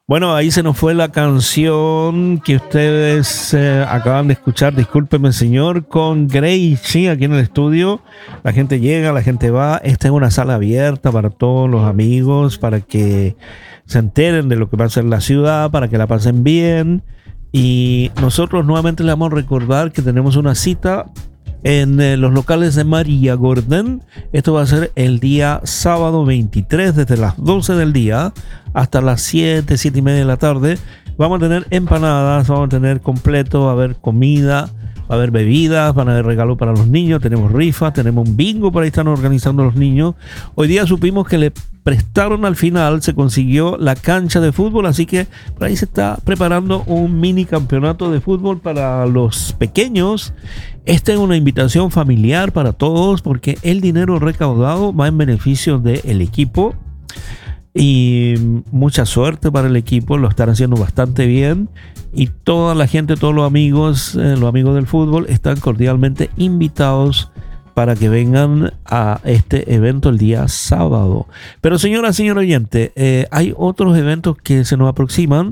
Bueno, ahí se nos fue la canción que ustedes acaban de escuchar, discúlpeme señor, con Gracie aquí en el estudio. La gente llega, la gente va. Esta es una sala abierta para todos los amigos, para que se enteren de lo que pasa en la ciudad, para que la pasen bien. Y nosotros nuevamente le vamos a recordar que tenemos una cita en los locales de María Gordon. Esto va a ser el día sábado 23 desde las 12 del día hasta las 7, 7 y media de la tarde. Vamos a tener empanadas, vamos a tener completo, va a haber comida, va a haber bebidas, van a haber regalos para los niños, tenemos rifas, tenemos un bingo, por ahí están organizando los niños. Hoy día supimos que le prestaron al final, se consiguió la cancha de fútbol, así que por ahí se está preparando un mini campeonato de fútbol para los pequeños. Esta es una invitación familiar para todos porque el dinero recaudado va en beneficio del equipo. Y mucha suerte para el equipo, lo están haciendo bastante bien. Y toda la gente, todos los amigos del fútbol están cordialmente invitados para que vengan a este evento el día sábado. Pero señor oyente, hay otros eventos que se nos aproximan.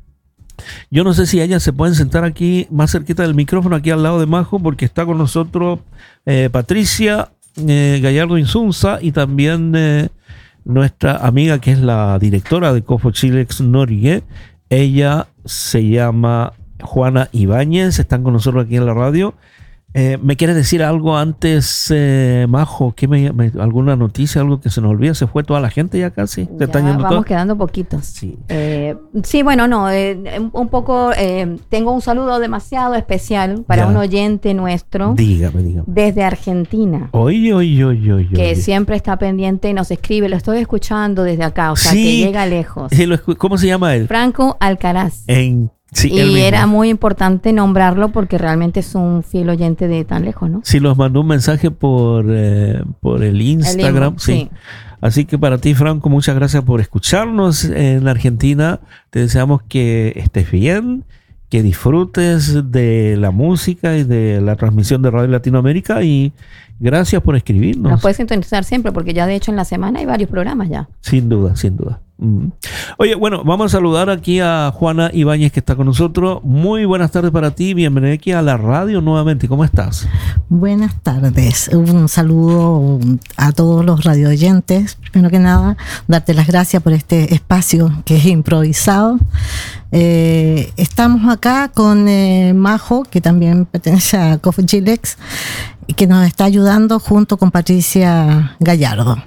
Yo no sé si ellas se pueden sentar aquí más cerquita del micrófono, aquí al lado de Majo, porque está con nosotros Patricia Gallardo Insunza y también nuestra amiga que es la directora de Cofo Chilex Norgue. Ella se llama Juana Ibáñez, están con nosotros aquí en la radio. ¿Me quieres decir algo antes, Majo? ¿Alguna noticia, algo que se nos olvida? ¿Se fue toda la gente ya casi? ¿Se están yendo vamos todos? Quedando poquitos. Sí, bueno, un poco, tengo un saludo demasiado especial para un oyente nuestro. Dígame. Desde Argentina. Oye. Que siempre está pendiente y nos escribe, lo estoy escuchando desde acá, o sea, que llega lejos. ¿Cómo se llama él? Franco Alcaraz. Sí, y era muy importante nombrarlo porque realmente es un fiel oyente de tan lejos, ¿no? Sí, nos mandó un mensaje por el Instagram. Sí. Así que para ti, Franco, muchas gracias por escucharnos en Argentina. Te deseamos que estés bien, que disfrutes de la música y de la transmisión de Radio Latinoamérica y gracias por escribirnos. Nos puedes sintonizar siempre porque ya de hecho en la semana hay varios programas ya. Sin duda. Oye, bueno, vamos a saludar aquí a Juana Ibáñez que está con nosotros. Muy buenas tardes para ti, bienvenida aquí a la radio nuevamente. ¿Cómo estás? Buenas tardes, un saludo a todos los radio oyentes. Primero que nada, darte las gracias por este espacio que es improvisado. Estamos acá con Majo, que también pertenece a Cofo Chilex, que nos está ayudando junto con Patricia Gallardo.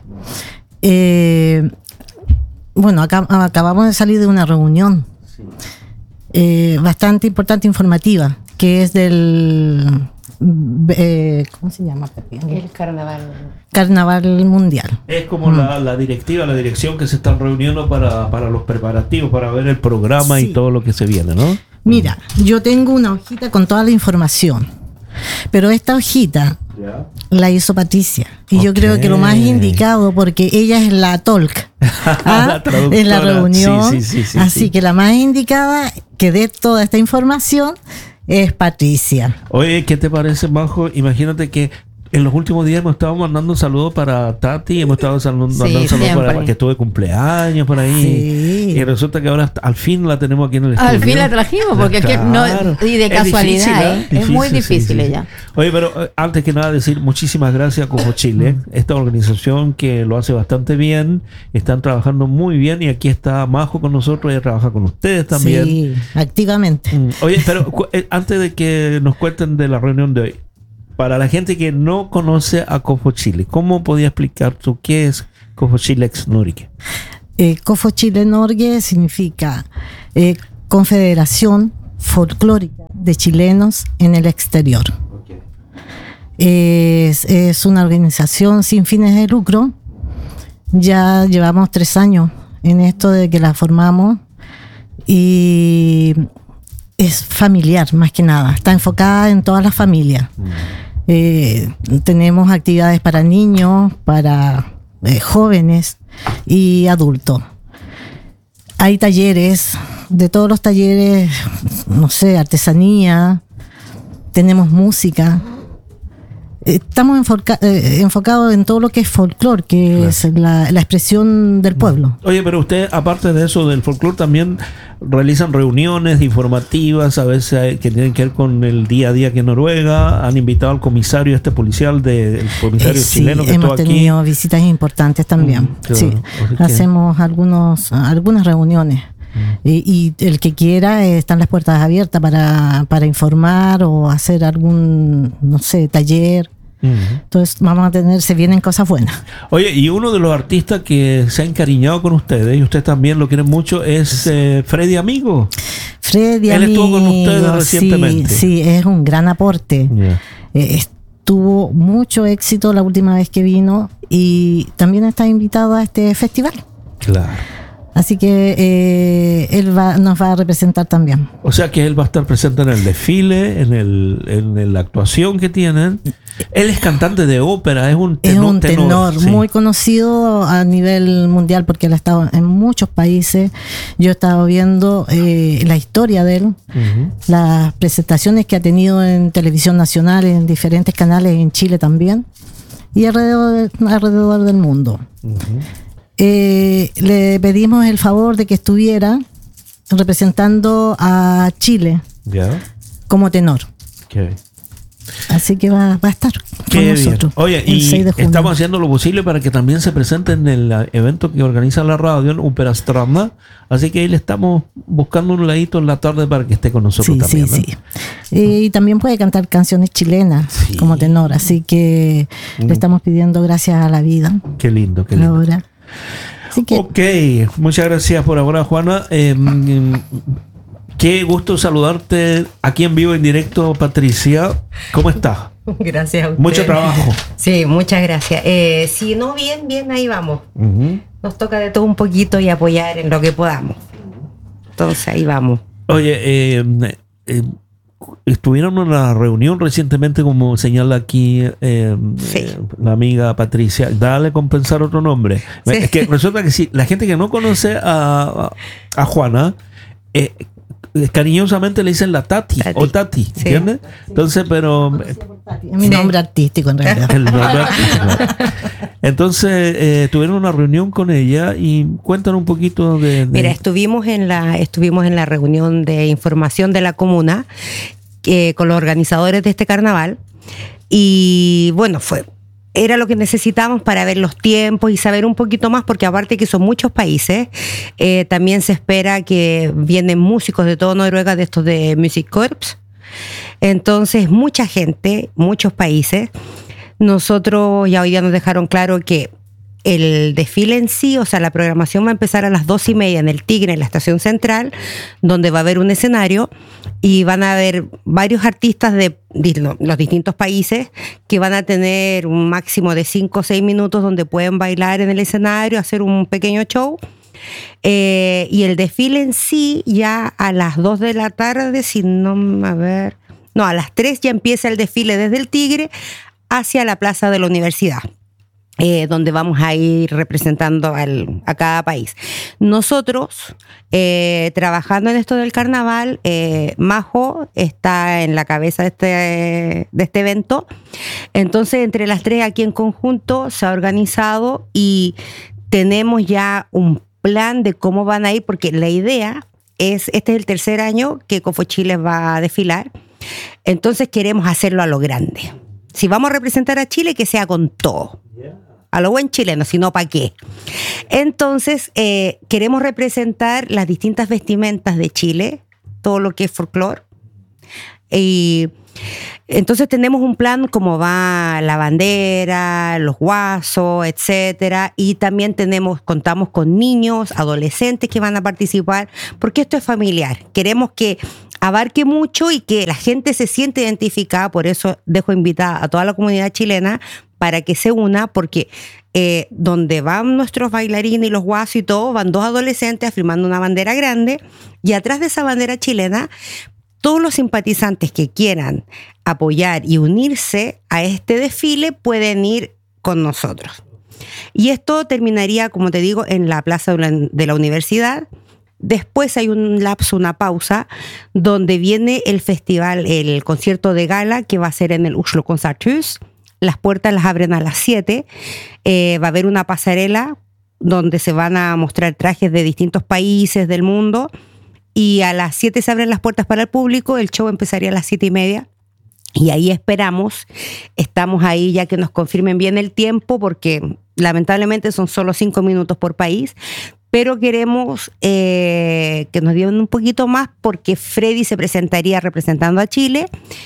Bueno, acabamos de salir de una reunión bastante importante, informativa, que es del ¿cómo se llama? El Carnaval Mundial. Es como la dirección que se están reuniendo para los preparativos, para ver el programa y todo lo que se viene, ¿no? Mira, yo tengo una hojita con toda la información, pero esta hojita la hizo Patricia y yo creo que lo más indicado, porque ella es la talk en la reunión, así que la más indicada que dé toda esta información es Patricia. Oye, ¿qué te parece, Majo? Imagínate que en los últimos días hemos estado mandando saludos para Tati, hemos estado mandando saludos para que estuve cumpleaños por ahí. Sí. Y resulta que ahora al fin la tenemos aquí en el estudio. Al fin la trajimos, porque es que no, y de casualidad, difícil, es muy difícil ella. Oye, pero antes que nada decir muchísimas gracias a Cofo Chile, esta organización que lo hace bastante bien, están trabajando muy bien y aquí está Majo con nosotros, ella trabaja con ustedes también. Sí, activamente. Oye, pero antes de que nos cuenten de la reunión de hoy, para la gente que no conoce a Cofo Chile, ¿cómo podías explicar tú qué es Cofo Chilex Norgue? Cofo Chile Norgue significa Confederación Folclórica de Chilenos en el Exterior. Okay. Es una organización sin fines de lucro. Ya llevamos 3 años en esto de que la formamos y es familiar más que nada. Está enfocada en todas las familias. Tenemos actividades para niños, para jóvenes y adultos. Hay talleres, de todos los talleres, no sé, artesanía, tenemos música, estamos enfocados en todo lo que es folclore, que es la expresión del pueblo. Oye, pero usted, aparte de eso, del folclore, también realizan reuniones informativas, a veces que tienen que ver con el día a día aquí en Noruega. Han invitado al comisario policial, el comisario chileno que hemos tenido visitas importantes también. Sí, hacemos algunas reuniones. Y el que quiera, están las puertas abiertas para informar o hacer algún, no sé, taller. Entonces se vienen cosas buenas. Oye, y uno de los artistas que se ha encariñado con ustedes, y ustedes también lo quieren mucho, es Freddy Amigo. Él estuvo con ustedes recientemente. Sí, es un gran aporte. Tuvo mucho éxito la última vez que vino y también está invitado a este festival. Claro. Así que él nos va a representar también. O sea que él va a estar presente en el desfile, en la actuación que tienen. Él es cantante de ópera, es un tenor sí, muy conocido a nivel mundial porque él ha estado en muchos países. Yo he estado viendo la historia de él, las presentaciones que ha tenido en televisión nacional, en diferentes canales, en Chile también, y alrededor del mundo. Le pedimos el favor de que estuviera representando a Chile como tenor. Okay. Así que va a estar con nosotros. Oye, y estamos haciendo lo posible para que también se presente en el evento que organiza la radio, Operastranda. Así que ahí le estamos buscando un ladito en la tarde para que esté con nosotros también. Sí. Y también puede cantar canciones chilenas como tenor. Así que le estamos pidiendo gracias a la vida. Qué lindo. Ahora. Ok, muchas gracias por ahora, Juana. Qué gusto saludarte aquí en vivo, en directo, Patricia. ¿Cómo estás? Gracias a usted. Mucho trabajo. Sí, muchas gracias. Si no, bien, ahí vamos. Nos toca de todo un poquito y apoyar en lo que podamos. Entonces, ahí vamos. Oye, estuvieron en una reunión recientemente, como señala aquí la amiga Patricia. Dale con pensar otro nombre. Sí. Es que resulta que si la gente que no conoce a Juana, cariñosamente le dicen la Tati. O Tati, ¿entiendes? Entonces, pero mi nombre artístico en realidad. El nombre artístico. Entonces, tuvieron una reunión con ella y cuéntanos un poquito de... Mira, estuvimos en la reunión de información de la comuna con los organizadores de este carnaval y bueno, era lo que necesitábamos para ver los tiempos y saber un poquito más, porque aparte que son muchos países, también se espera que vienen músicos de todo Noruega, de estos de Music Corps. Entonces, mucha gente, muchos países. Nosotros ya hoy día nos dejaron claro que el desfile en sí, o sea, la programación va a empezar a las 2:30 en el Tigre, en la estación central, donde va a haber un escenario y van a haber varios artistas de los distintos países que van a tener un máximo de 5 o 6 minutos donde pueden bailar en el escenario, hacer un pequeño show. Y el desfile en sí ya a las 2 de la tarde, a las 3 ya empieza el desfile desde el Tigre hacia la plaza de la universidad. Donde vamos a ir representando a cada país. Nosotros, trabajando en esto del carnaval, Majo está en la cabeza de este evento. Entonces, entre las tres aquí en conjunto se ha organizado y tenemos ya un plan de cómo van a ir, porque la idea es, este es el tercer año que Cofochile va a desfilar, entonces queremos hacerlo a lo grande. Si vamos a representar a Chile, que sea con todo. A lo buen chileno, si no, ¿para qué? Entonces, queremos representar las distintas vestimentas de Chile, todo lo que es folclore. Y entonces tenemos un plan como va la bandera, los guasos, etcétera. Y también contamos con niños, adolescentes que van a participar, porque esto es familiar. Queremos que abarque mucho y que la gente se siente identificada. Por eso dejo invitada a toda la comunidad chilena para que se una, porque donde van nuestros bailarines y los guasos y todo, van 2 adolescentes afirmando una bandera grande, y atrás de esa bandera chilena, todos los simpatizantes que quieran apoyar y unirse a este desfile pueden ir con nosotros. Y esto terminaría, como te digo, en la plaza de la universidad. Después hay un lapso, una pausa, donde viene el festival, el concierto de gala, que va a ser en el Oslo Concerthus. las puertas las abren a las 7. Va a haber una pasarela donde se van a mostrar trajes de distintos países del mundo. Y a las 7 se abren las puertas para el público. El show empezaría a las 7:30. Y ahí estamos ahí ya que nos confirmen bien el tiempo, porque lamentablemente son solo 5 minutos por país. Pero queremos que nos den un poquito más, porque Freddy se presentaría representando a Chile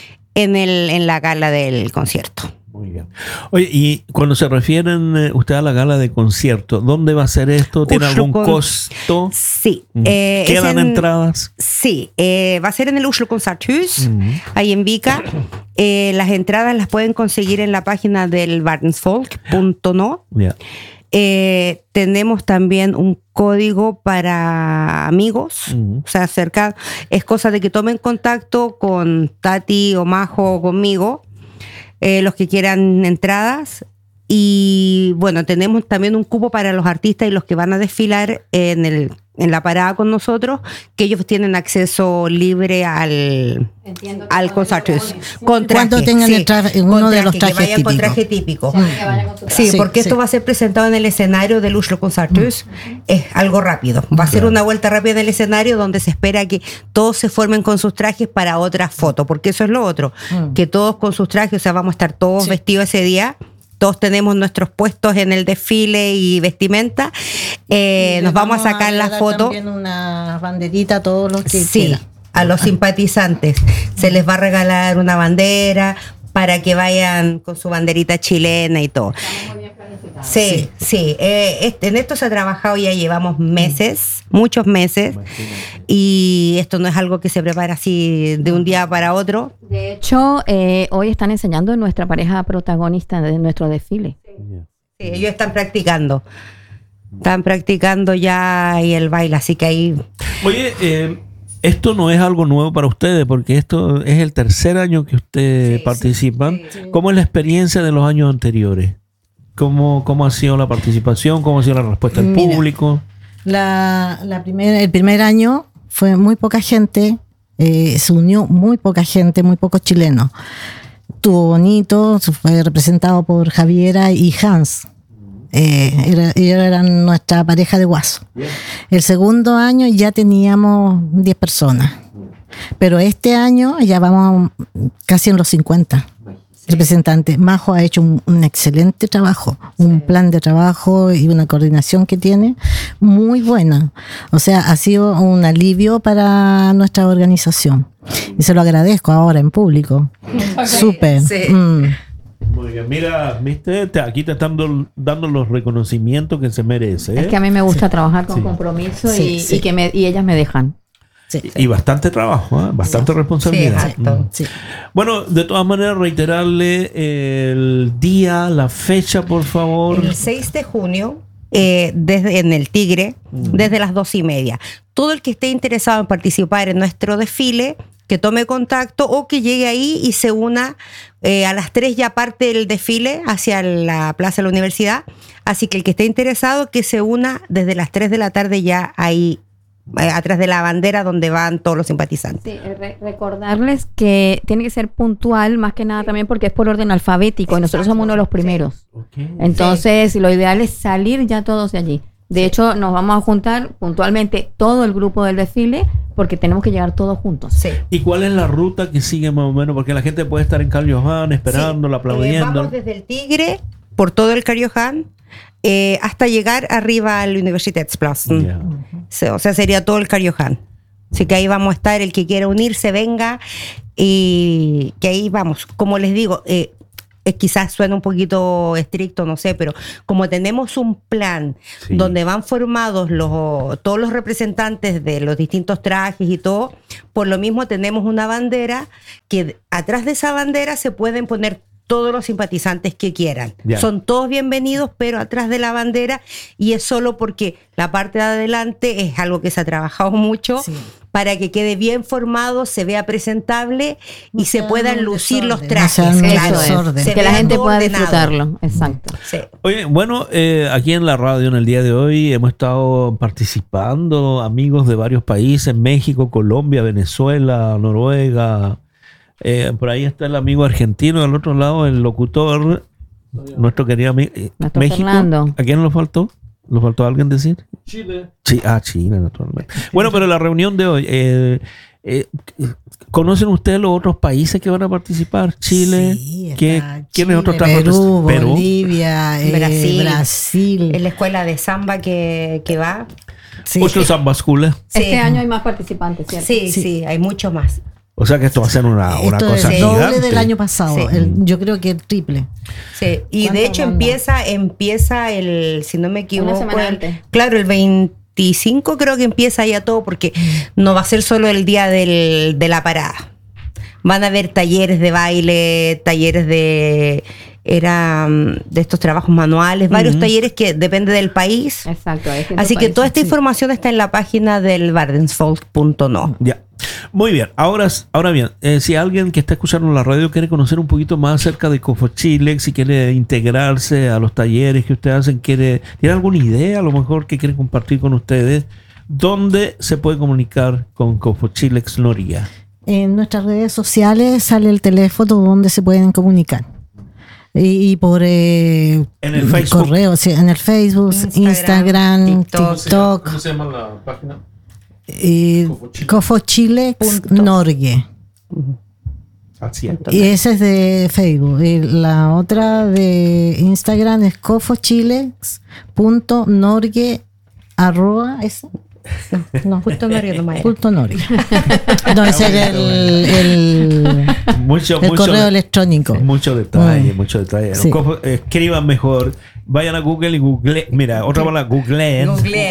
en la gala del concierto. Muy bien. Oye, y cuando se refieren usted a la gala de concierto, ¿dónde va a ser esto? ¿Tiene algún costo? Sí. ¿Quedan entradas? Sí, va a ser en el Oslo Concerthus, ahí en Vika. Las entradas las pueden conseguir en la página del Verdensfolk.no. Yeah. Tenemos también un código para amigos, o sea, es cosa de que tomen contacto con Tati o Majo o conmigo, los que quieran entradas. Y bueno, tenemos también un cupo para los artistas y los que van a desfilar en la parada con nosotros, que ellos tienen acceso libre al Concertus. Cuando tengan uno de los trajes típicos. Con traje típico. Sí, porque esto va a ser presentado en el escenario del Oslo Concertus. Es algo rápido. Va a ser una vuelta rápida en el escenario donde se espera que todos se formen con sus trajes para otra foto, porque eso es lo otro, que todos con sus trajes, o sea, vamos a estar todos vestidos ese día. Todos tenemos nuestros puestos en el desfile y vestimenta. Nos vamos a sacar la foto. También una banderita a todos los que quieran. A los simpatizantes se les va a regalar una bandera para que vayan con su banderita chilena y todo. Estamos muy bien planificados. Sí. En esto se ha trabajado, ya llevamos muchos meses, y esto no es algo que se prepara así de un día para otro. De hecho, hoy están enseñando nuestra pareja protagonista de nuestro desfile. Sí, ellos están practicando ya y el baile, así que ahí... Oye, esto no es algo nuevo para ustedes, porque esto es el tercer año que ustedes participan. Sí. ¿Cómo es la experiencia de los años anteriores? ¿Cómo ha sido la participación? ¿Cómo ha sido la respuesta del público? El primer año fue muy poca gente, se unió muy poca gente, muy pocos chilenos. Estuvo bonito, fue representado por Javiera y Hans. Ellos eran nuestra pareja de guaso. El segundo año ya teníamos 10 personas, pero este año ya vamos casi en los 50 representantes. Majo ha hecho un excelente trabajo, un plan de trabajo y una coordinación que tiene muy buena. O sea, ha sido un alivio para nuestra organización y se lo agradezco ahora en público. Súper. Muy bien, mira, viste, aquí te están dando los reconocimientos que se merece. Es que a mí me gusta trabajar con compromiso y ellas me dejan. Y bastante trabajo, bastante responsabilidad. Bueno, de todas maneras, reiterarle el día, la fecha, por favor. El 6 de junio, en el Tigre, desde las 2:30. Todo el que esté interesado en participar en nuestro desfile, que tome contacto o que llegue ahí y se una. A las 3 ya parte el desfile hacia la Plaza de la Universidad. Así que el que esté interesado, que se una desde las 3 de la tarde ya ahí, atrás de la bandera donde van todos los simpatizantes. Sí, recordarles que tiene que ser puntual, más que nada también porque es por orden alfabético y nosotros somos uno de los primeros. Entonces, lo ideal es salir ya todos de allí. De hecho, nos vamos a juntar puntualmente todo el grupo del desfile porque tenemos que llegar todos juntos. ¿Y cuál es la ruta que sigue más o menos? Porque la gente puede estar en Karl Johan esperándolo, aplaudiendo. Vamos desde el Tigre, por todo el Karl Johan, hasta llegar arriba al Universitätsplatz. O sea, sería todo el Karl Johan. Así que ahí vamos a estar, el que quiera unirse, venga, y que ahí vamos. Como les digo, quizás suena un poquito estricto, no sé, pero como tenemos un plan donde van formados todos los representantes de los distintos trajes y todo, por lo mismo tenemos una bandera que atrás de esa bandera se pueden poner todos los simpatizantes que quieran. Son todos bienvenidos, pero atrás de la bandera, y es solo porque la parte de adelante es algo que se ha trabajado mucho para que quede bien formado, se vea presentable y se puedan lucir los trajes. Que la gente pueda disfrutarlo. Exacto. Oye, bueno, aquí en la radio en el día de hoy hemos estado participando amigos de varios países, México, Colombia, Venezuela, Noruega, Por ahí está el amigo argentino, al otro lado el locutor, nuestro querido amigo México. Fernando. ¿A quién nos faltó? ¿Nos faltó alguien decir? Chile. Chile, naturalmente. Bueno, pero la reunión de hoy, ¿conocen ustedes los otros países que van a participar? Chile, Sí, ¿quiénes Chile, otros están? Perú, Bolivia, Brasil. En la escuela de samba que va. Sí. Otros Samba School. Este año hay más participantes, ¿cierto? Sí, hay muchos más. O sea que esto va a ser una Esto cosa es el doble gigante. del año pasado. Sí. Yo creo que el triple. Sí, y de hecho empieza el, si no me equivoco, Una semana antes. Claro, el 25 creo que empieza ya todo, porque no va a ser solo el día de la parada. Van a haber talleres de baile, talleres de estos trabajos manuales, varios talleres que depende del país. Exacto. Así que toda esta información está en la página del Bardensfolk.no. Ya. Muy bien. Ahora bien, si alguien que está escuchando la radio quiere conocer un poquito más acerca de Cofo Chile, si quiere integrarse a los talleres que ustedes hacen, tiene alguna idea a lo mejor que quiere compartir con ustedes, ¿dónde se puede comunicar con Cofo Chile Noria? En nuestras redes sociales sale el teléfono donde se pueden comunicar. Y por en el Facebook. correo, sí, en el Facebook, Instagram, TikTok. ¿Cómo se llama la página? Cofo Chile Norge. Así es. Y ese es de Facebook. Y la otra de Instagram es cofochilex.norge @. No, justo Norge nomás. Punto Norge. No, ese es el correo electrónico. Mucho detalle, mucho detalle. Sí. Escriban mejor. Vayan a Google y Google. Mira, otra palabra, Googleen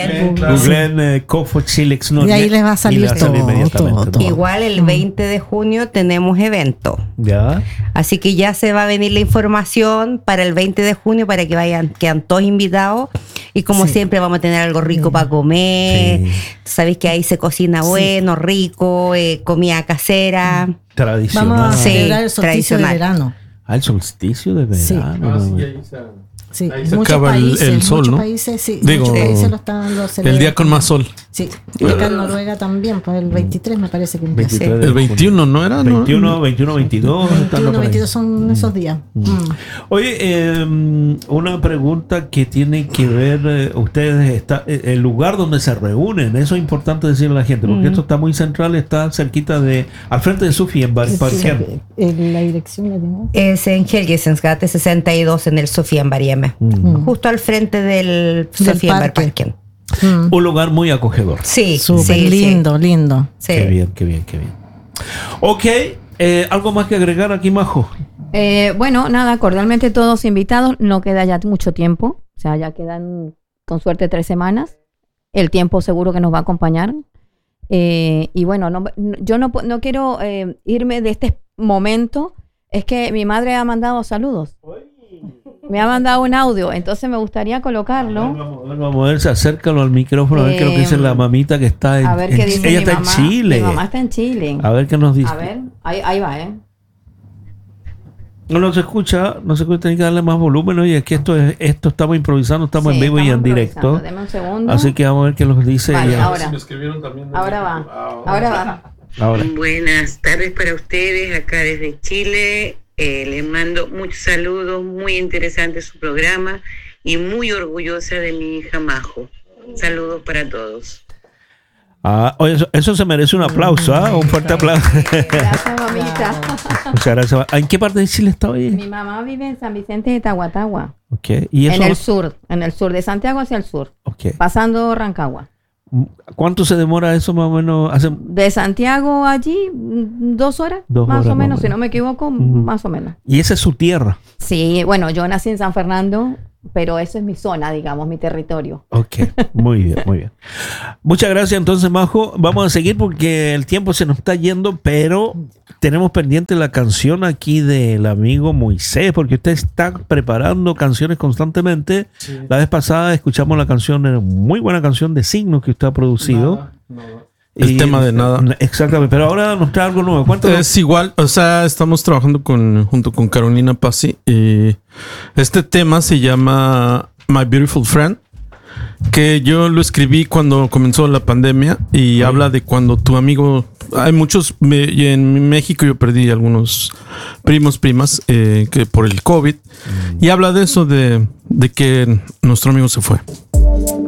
Cofo Chile Y ahí les va a salir todo, inmediatamente. todo. Igual el 20 de junio tenemos evento. Ya. Así que ya se va a venir la información para el 20 de junio para que quedan todos invitados. Y como siempre vamos a tener algo rico para comer. Sí. Sabéis que ahí se cocina bueno, rico, comida casera. Tradicional. Vamos a Sí, celebrar el solsticio de tradicional. verano. El solsticio de Sí. verano. Sí, ahí Sí, ahí se muchos acaba países, el sol, muchos ¿no? países, sí, Digo, muchos países lo celebran. el día con más sol. Sí, y acá en Noruega también, pues el 23 me parece que empieza. 23 de El 21, ¿no era? 21, 21, 22. 21, 22 son esos días. Oye, una pregunta que tiene que ver, ustedes, el lugar donde se reúnen, eso es importante decirle a la gente, porque esto está muy central, está cerquita al frente de Sofía, en Barquén. La dirección la tenemos. Es en Helgesensgate 62 en el Sofía en Barieme. Justo al frente del Sofía en parque. Barparken. Un lugar muy acogedor. Sí, Súper sí, lindo, lindo. sí. Qué bien, qué bien, qué bien. Ok, ¿algo más que agregar aquí, Majo? Bueno, nada, cordialmente todos invitados. No queda ya mucho tiempo. O sea, ya quedan con suerte 3 semanas. El tiempo seguro que nos va a acompañar. Y bueno, yo no quiero irme de este momento. Es que mi madre ha mandado saludos. Me ha mandado un audio, entonces me gustaría colocarlo. Vamos a ver, se acércalo al micrófono, a ver qué es lo que dice la mamita que está en A ver qué dice ella mi está mamá. en Chile. Mi mamá está en Chile. A ver qué nos dice. A ver, ahí va, No se escucha, tiene que darle más volumen. Oye, es que esto estamos improvisando, estamos Sí, en vivo y en estamos directo. improvisando. Deme un segundo. Así que vamos a ver qué nos dice Vale, ella. ahora. Me escribieron también. Ahora va. Ahora va. Ahora. Buenas tardes para ustedes acá desde Chile. Les mando muchos saludos, muy interesante su programa y muy orgullosa de mi hija Majo. Saludos para todos. Oye, eso se merece un aplauso, un fuerte aplauso. Gracias, mamita. Muchas gracias. ¿En qué parte de Chile está hoy? Mi mamá vive en San Vicente de Tahuatahua. Okay. ¿Y eso? En el sur de Santiago hacia el sur, Okay. pasando Rancagua. ¿Cuánto se demora eso más o menos? De Santiago allí, 2 horas, 2 más horas, o menos, más o si no me equivoco, más o menos. Y esa es su tierra. Sí, bueno, yo nací en San Fernando, pero eso es mi zona, digamos, mi territorio. Ok, muy bien, muy bien. Muchas gracias entonces, Majo. Vamos a seguir porque el tiempo se nos está yendo, pero tenemos pendiente la canción aquí del amigo Moisés, porque usted está preparando canciones constantemente. Sí. La vez pasada escuchamos la canción, muy buena canción de Signos que usted ha producido. Nada. El Y, tema de nada. Exactamente, pero ahora nos trae algo nuevo. Cuéntanos. Es igual, o sea, estamos trabajando junto con Carolina Pazzi y este tema se llama My Beautiful Friend que yo lo escribí cuando comenzó la pandemia y habla de cuando tu amigo, hay muchos, en México yo perdí algunos primos, primas, que por el COVID, y habla de eso, de que nuestro amigo se fue.